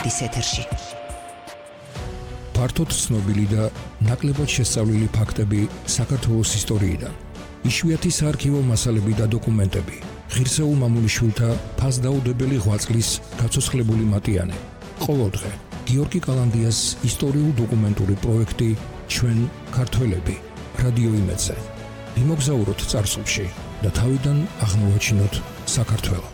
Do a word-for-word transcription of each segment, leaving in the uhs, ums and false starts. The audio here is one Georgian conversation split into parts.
კვეთის ეთერში. ფართოდ ცნობილი და ნაკლებად შესწავლილი ფაქტები საქართველოს ისტორიიდან. იშვიათი საარქივო მასალები და დოკუმენტები. ღირსეულ მამულიშვილთა ფასდაუდებელი ღვაწლის გაცოცხლებული მატიანე. ყოველდღე გიორგი კალანდიას ისტორიულ-დოკუმენტური პროექტი ჩვენ ქართველები რადიო იმედზე. ვიმოგზაუროთ წარსულში და თავიდან აღმოვაჩინოთ საქართველო.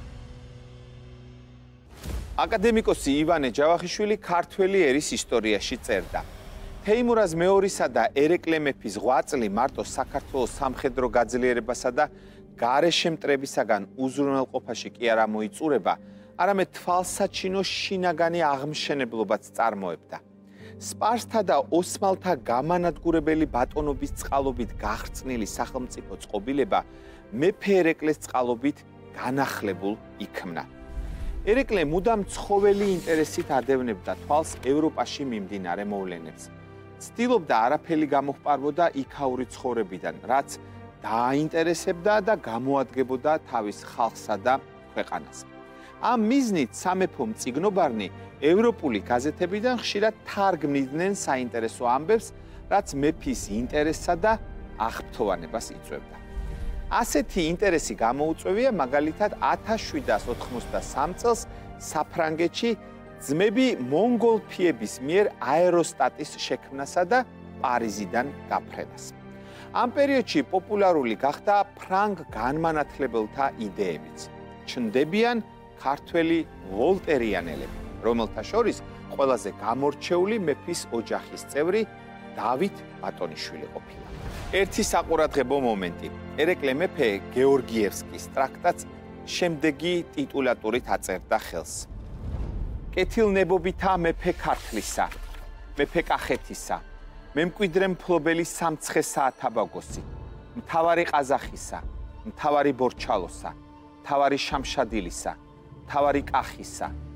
აკადემიკოსი ივანე ჯავახიშვილი ქართველი ერის ისტორიაში წერდა. თეიმურაზ მეორისა და ერეკლე მეფის ღვაწლი მარტო საქართველოს სამხედრო გაძლიერებასა და გარეშე მტრებისაგან უზრუნველყოფაში კი არ მოიწურება, არამედ თვალსაჩინო შინაგანი აღმშენებლობაც წარმოებდა. სპარსთა და ოსმალთა გამანადგურებელი ბატონობის წყალობით გახრწნილი სახელმწიფო წყობილება მეფე ერეკლეს წყალობით განახლებულ იქმნა. ერეკლე მუდამ ცხოველი ინტერესით ადევნებდა თვალს ევროპაში მიმდინარე მოვლენებს. ცდილობდა არაფერი გამოჰყარვოდა იქაური ცხოვრებიდან, რაც დააინტერესებდა და გამოადგებოდა თავის ხალხსა და ქვეყანას. ამ მიზნით სამეფო მწიგნობარნი ევროპული გაზეთებიდან ხშირად თარგმნიდნენ საინტერესო ამბებს, რაც მეფის ინტერესსა და აღფრთოვანებას იწვევდა. ასეთი ინტერესი გამოუწვევია მაგალითად ათას შვიდას ოთხმოცდასამ წელს საფრანგეთში ძმები მონგოლ-ფიების მიერ აეროსტატის შექმნასა და პარიზიდან გაფრენას. ამ პერიოდში პოპულარული გახდა ფრანგ განმანათლებელთა იდეებიც. ჩნდებიან ქართველი ვოლტერიანელები, რომელთა შორის ყველაზე გამორჩეული მეფის ოჯახის წევრი დავით ბატონიშვილი ყოფილა. ერთი საყურადღებო მომენტი. ერეკლე მეფე გეორგიევსკის ტრაქტატს შემდეგი ტიტულატურით აწერდა ხელს. კეთილნებობითა მეფე ქართლისა, მეფე კახეთისა, მემკვიდრე მფლობელი სამცხესა ათაბაგოსი, მთავარი ყაზახისა, მთავარი ბორჩალოსა, მთავარი შამშადილისა, მთავარი კახისა,